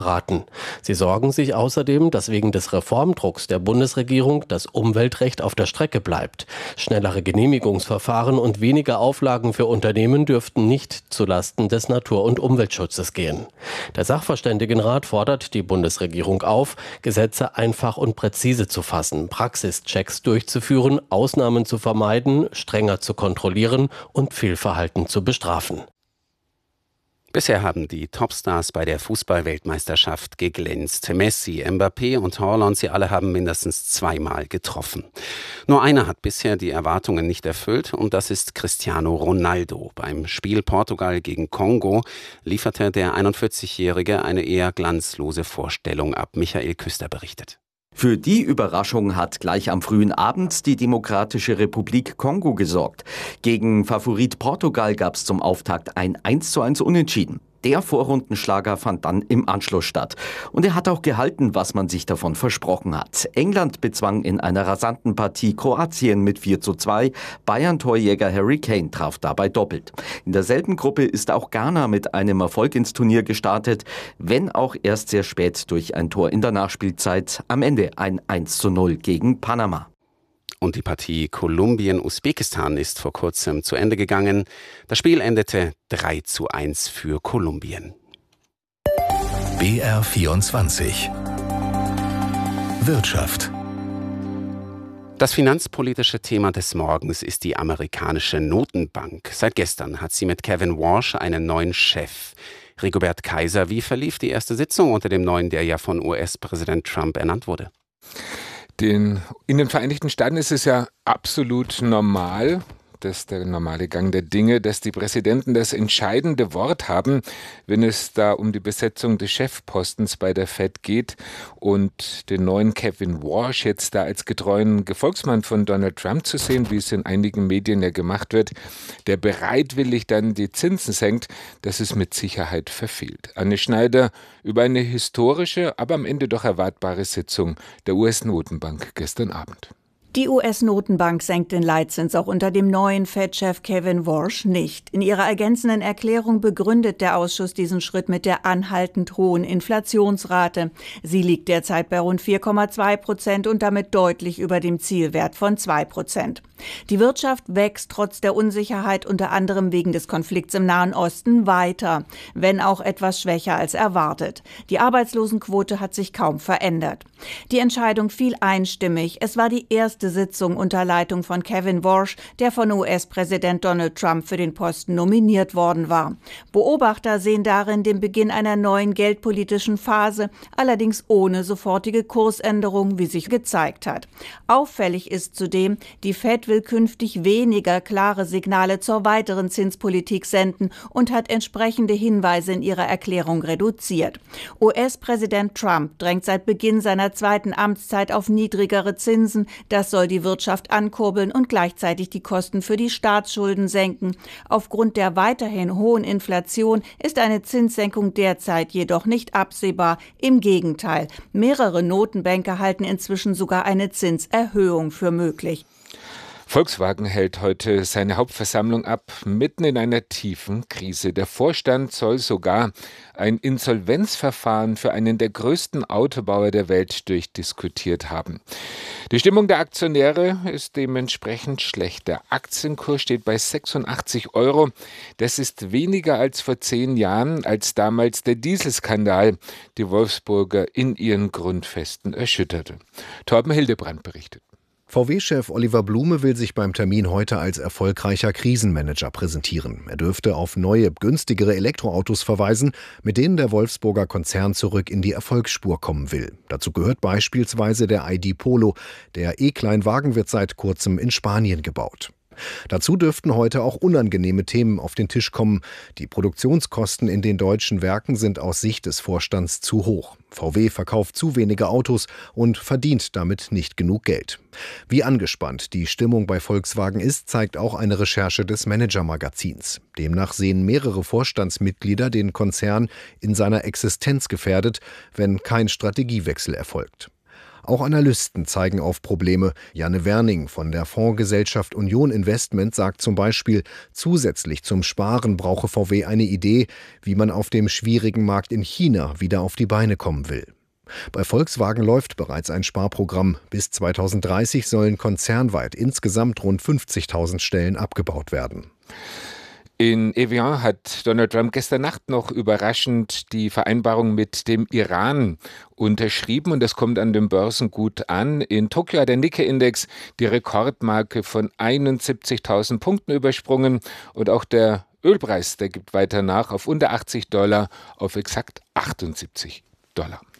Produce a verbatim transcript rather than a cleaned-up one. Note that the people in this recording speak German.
raten. Sie sorgen sich außerdem, dass wegen des Reformdrucks der Bundesregierung das Umweltrecht auf der Strecke bleibt. Schnellere Genehmigungsverfahren und weniger Auflagen für Unternehmen dürften nicht zulasten des Natur- und Umweltschutzes gehen. Der Sachverständigenrat fordert die Bundesregierung auf, Gesetze einfach und präzise zu fassen, Praxischecks durchzuführen, Ausnahmen zu vermeiden, strenger zu kontrollieren und Fehlverhalten zu bestrafen. Bisher haben die Topstars bei der Fußball-Weltmeisterschaft geglänzt. Messi, Mbappé und Haaland, sie alle haben mindestens zweimal getroffen. Nur einer hat bisher die Erwartungen nicht erfüllt und das ist Cristiano Ronaldo. Beim Spiel Portugal gegen Kongo lieferte der einundvierzigjährige eine eher glanzlose Vorstellung ab. Michael Küster berichtet. Für die Überraschung hat gleich am frühen Abend die Demokratische Republik Kongo gesorgt. Gegen Favorit Portugal gab es zum Auftakt ein eins zu eins Unentschieden. Der Vorrundenschlager fand dann im Anschluss statt. Und er hat auch gehalten, was man sich davon versprochen hat. England bezwang in einer rasanten Partie Kroatien mit vier zu zwei. Bayern-Torjäger Harry Kane traf dabei doppelt. In derselben Gruppe ist auch Ghana mit einem Erfolg ins Turnier gestartet, wenn auch erst sehr spät durch ein Tor in der Nachspielzeit. Am Ende ein eins zu null gegen Panama. Und die Partie Kolumbien-Usbekistan ist vor kurzem zu Ende gegangen. Das Spiel endete drei zu eins für Kolumbien. B R vierundzwanzig Wirtschaft. Das finanzpolitische Thema des Morgens ist die amerikanische Notenbank. Seit gestern hat sie mit Kevin Warsh einen neuen Chef. Rigobert Kaiser, wie verlief die erste Sitzung unter dem neuen, der ja von U S-Präsident Trump ernannt wurde? Den, in den Vereinigten Staaten ist es ja absolut normal, das ist der normale Gang der Dinge, dass die Präsidenten das entscheidende Wort haben, wenn es da um die Besetzung des Chefpostens bei der Fed geht. Und den neuen Kevin Warsh jetzt da als getreuen Gefolgsmann von Donald Trump zu sehen, wie es in einigen Medien ja gemacht wird, der bereitwillig dann die Zinsen senkt, das ist mit Sicherheit verfehlt. Anne Schneider über eine historische, aber am Ende doch erwartbare Sitzung der U S-Notenbank gestern Abend. Die U S-Notenbank senkt den Leitzins auch unter dem neuen Fed-Chef Kevin Warsh nicht. In ihrer ergänzenden Erklärung begründet der Ausschuss diesen Schritt mit der anhaltend hohen Inflationsrate. Sie liegt derzeit bei rund vier Komma zwei Prozent und damit deutlich über dem Zielwert von zwei Prozent. Die Wirtschaft wächst trotz der Unsicherheit unter anderem wegen des Konflikts im Nahen Osten weiter, wenn auch etwas schwächer als erwartet. Die Arbeitslosenquote hat sich kaum verändert. Die Entscheidung fiel einstimmig. Es war die erste Sitzung unter Leitung von Kevin Warsh, der von U S-Präsident Donald Trump für den Posten nominiert worden war. Beobachter sehen darin den Beginn einer neuen geldpolitischen Phase, allerdings ohne sofortige Kursänderung, wie sich gezeigt hat. Auffällig ist zudem, die Fed will künftig weniger klare Signale zur weiteren Zinspolitik senden und hat entsprechende Hinweise in ihrer Erklärung reduziert. U S-Präsident Trump drängt seit Beginn seiner zweiten Amtszeit auf niedrigere Zinsen. Das soll die Wirtschaft ankurbeln und gleichzeitig die Kosten für die Staatsschulden senken. Aufgrund der weiterhin hohen Inflation ist eine Zinssenkung derzeit jedoch nicht absehbar. Im Gegenteil, mehrere Notenbanker halten inzwischen sogar eine Zinserhöhung für möglich. Volkswagen hält heute seine Hauptversammlung ab, mitten in einer tiefen Krise. Der Vorstand soll sogar ein Insolvenzverfahren für einen der größten Autobauer der Welt durchdiskutiert haben. Die Stimmung der Aktionäre ist dementsprechend schlecht. Der Aktienkurs steht bei sechsundachtzig Euro. Das ist weniger als vor zehn Jahren, als damals der Dieselskandal die Wolfsburger in ihren Grundfesten erschütterte. Torben Hildebrand berichtet. V W-Chef Oliver Blume will sich beim Termin heute als erfolgreicher Krisenmanager präsentieren. Er dürfte auf neue, günstigere Elektroautos verweisen, mit denen der Wolfsburger Konzern zurück in die Erfolgsspur kommen will. Dazu gehört beispielsweise der I D Polo. Der E-Kleinwagen wird seit kurzem in Spanien gebaut. Dazu dürften heute auch unangenehme Themen auf den Tisch kommen. Die Produktionskosten in den deutschen Werken sind aus Sicht des Vorstands zu hoch. V W verkauft zu wenige Autos und verdient damit nicht genug Geld. Wie angespannt die Stimmung bei Volkswagen ist, zeigt auch eine Recherche des Manager-Magazins. Demnach sehen mehrere Vorstandsmitglieder den Konzern in seiner Existenz gefährdet, wenn kein Strategiewechsel erfolgt. Auch Analysten zeigen auf Probleme. Janne Werning von der Fondsgesellschaft Union Investment sagt zum Beispiel, zusätzlich zum Sparen brauche V W eine Idee, wie man auf dem schwierigen Markt in China wieder auf die Beine kommen will. Bei Volkswagen läuft bereits ein Sparprogramm. Bis zweitausenddreißig sollen konzernweit insgesamt rund fünfzigtausend Stellen abgebaut werden. In Evian hat Donald Trump gestern Nacht noch überraschend die Vereinbarung mit dem Iran unterschrieben und das kommt an den Börsen gut an. In Tokio hat der Nikkei-Index die Rekordmarke von einundsiebzigtausend Punkten übersprungen und auch der Ölpreis, der gibt weiter nach auf unter achtzig Dollar auf exakt achtundsiebzig Dollar.